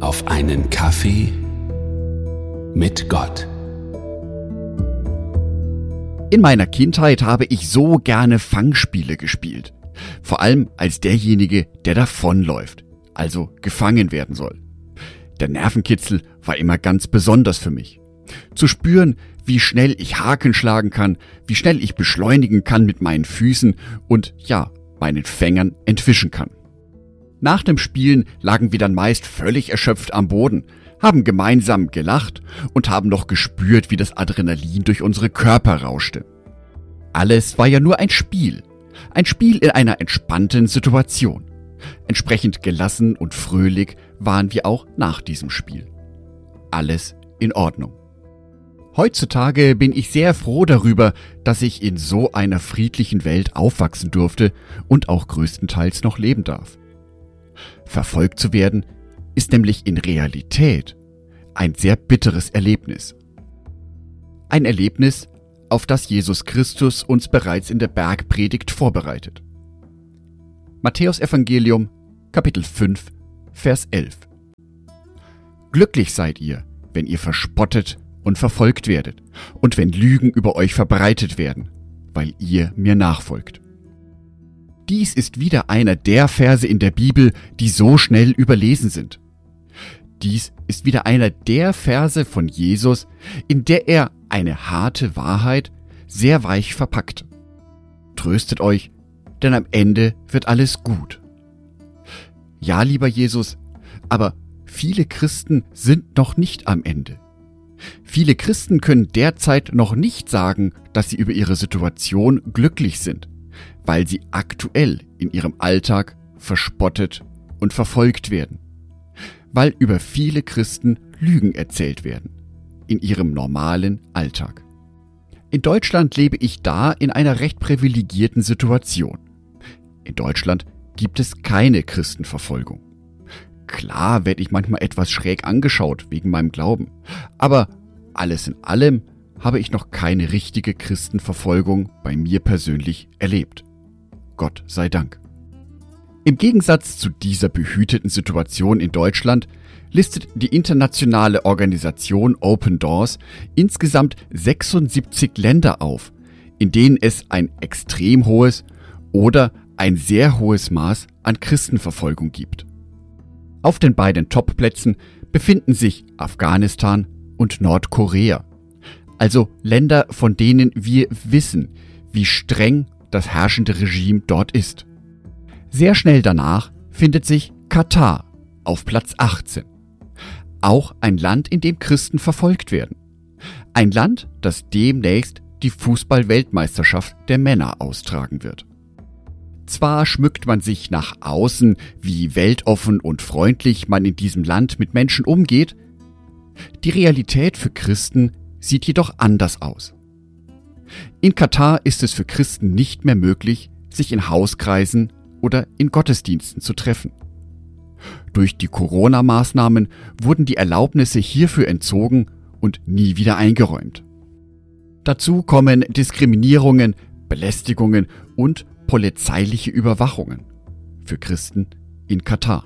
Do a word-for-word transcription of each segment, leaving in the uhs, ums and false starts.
auf einen Kaffee mit Gott. In meiner Kindheit habe ich so gerne Fangspiele gespielt. Vor allem als derjenige, der davonläuft, also gefangen werden soll. Der Nervenkitzel war immer ganz besonders für mich. Zu spüren, wie schnell ich Haken schlagen kann, wie schnell ich beschleunigen kann mit meinen Füßen und ja, meinen Fängern entwischen kann. Nach dem Spielen lagen wir dann meist völlig erschöpft am Boden, haben gemeinsam gelacht und haben noch gespürt, wie das Adrenalin durch unsere Körper rauschte. Alles war ja nur ein Spiel. Ein Spiel in einer entspannten Situation. Entsprechend gelassen und fröhlich waren wir auch nach diesem Spiel. Alles in Ordnung. Heutzutage bin ich sehr froh darüber, dass ich in so einer friedlichen Welt aufwachsen durfte und auch größtenteils noch leben darf. Verfolgt zu werden ist nämlich in Realität ein sehr bitteres Erlebnis. Ein Erlebnis, auf das Jesus Christus uns bereits in der Bergpredigt vorbereitet. Matthäus-Evangelium, Kapitel fünf, Vers elf. Glücklich seid ihr, wenn ihr verspottet und verfolgt werdet und wenn Lügen über euch verbreitet werden, weil ihr mir nachfolgt. Dies ist wieder einer der Verse in der Bibel, die so schnell überlesen sind. Dies ist wieder einer der Verse von Jesus, in der er eine harte Wahrheit sehr weich verpackt. Tröstet euch, denn am Ende wird alles gut. Ja, lieber Jesus, aber viele Christen sind noch nicht am Ende. Viele Christen können derzeit noch nicht sagen, dass sie über ihre Situation glücklich sind, weil sie aktuell in ihrem Alltag verspottet und verfolgt werden. Weil über viele Christen Lügen erzählt werden, in ihrem normalen Alltag. In Deutschland lebe ich da in einer recht privilegierten Situation. In Deutschland gibt es keine Christenverfolgung. Klar werde ich manchmal etwas schräg angeschaut wegen meinem Glauben, aber alles in allem habe ich noch keine richtige Christenverfolgung bei mir persönlich erlebt. Gott sei Dank. Im Gegensatz zu dieser behüteten Situation in Deutschland listet die internationale Organisation Open Doors insgesamt sechsundsiebzig Länder auf, in denen es ein extrem hohes oder ein sehr hohes Maß an Christenverfolgung gibt. Auf den beiden Top-Plätzen befinden sich Afghanistan und Nordkorea, also Länder, von denen wir wissen, wie streng das herrschende Regime dort ist. Sehr schnell danach findet sich Katar auf Platz achtzehn. Auch ein Land, in dem Christen verfolgt werden. Ein Land, das demnächst die Fußball-Weltmeisterschaft der Männer austragen wird. Zwar schmückt man sich nach außen, wie weltoffen und freundlich man in diesem Land mit Menschen umgeht, die Realität für Christen sieht jedoch anders aus. In Katar ist es für Christen nicht mehr möglich, sich in Hauskreisen oder in Gottesdiensten zu treffen. Durch die Corona-Maßnahmen wurden die Erlaubnisse hierfür entzogen und nie wieder eingeräumt. Dazu kommen Diskriminierungen, Belästigungen und polizeiliche Überwachungen für Christen in Katar.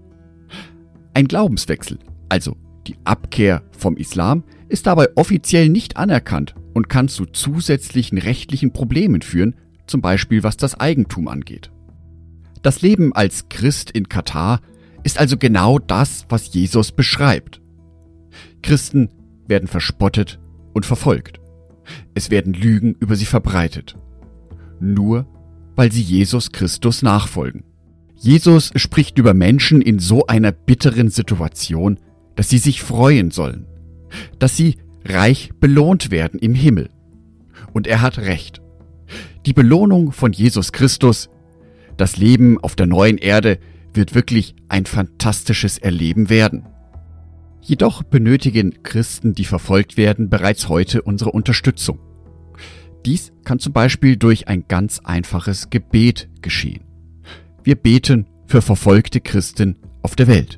Ein Glaubenswechsel, also die Abkehr vom Islam, ist dabei offiziell nicht anerkannt und kann zu zusätzlichen rechtlichen Problemen führen, zum Beispiel was das Eigentum angeht. Das Leben als Christ in Katar ist also genau das, was Jesus beschreibt. Christen werden verspottet und verfolgt. Es werden Lügen über sie verbreitet. Nur weil sie Jesus Christus nachfolgen. Jesus spricht über Menschen in so einer bitteren Situation, dass sie sich freuen sollen, dass sie reich belohnt werden im Himmel. Und er hat recht. Die Belohnung von Jesus Christus, das Leben auf der neuen Erde, wird wirklich ein fantastisches Erleben werden. Jedoch benötigen Christen, die verfolgt werden, bereits heute unsere Unterstützung. Dies kann zum Beispiel durch ein ganz einfaches Gebet geschehen. Wir beten für verfolgte Christen auf der Welt.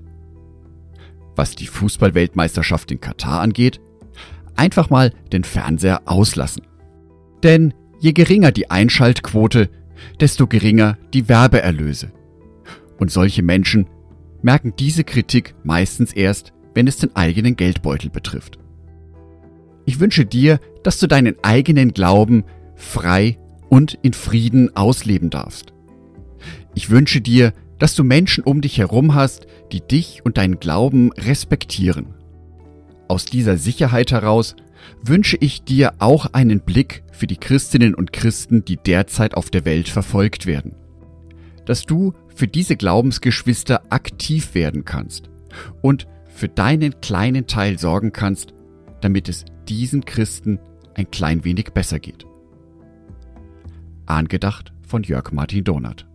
Was die Fußball-Weltmeisterschaft in Katar angeht, einfach mal den Fernseher auslassen. Denn je geringer die Einschaltquote, desto geringer die Werbeerlöse. Und solche Menschen merken diese Kritik meistens erst, wenn es den eigenen Geldbeutel betrifft. Ich wünsche dir, dass du deinen eigenen Glauben frei und in Frieden ausleben darfst. Ich wünsche dir, dass du Menschen um dich herum hast, die dich und deinen Glauben respektieren. Aus dieser Sicherheit heraus wünsche ich dir auch einen Blick für die Christinnen und Christen, die derzeit auf der Welt verfolgt werden. Dass du für diese Glaubensgeschwister aktiv werden kannst und für deinen kleinen Teil sorgen kannst, damit es diesen Christen ein klein wenig besser geht. Angedacht von Jörg Martin Donath.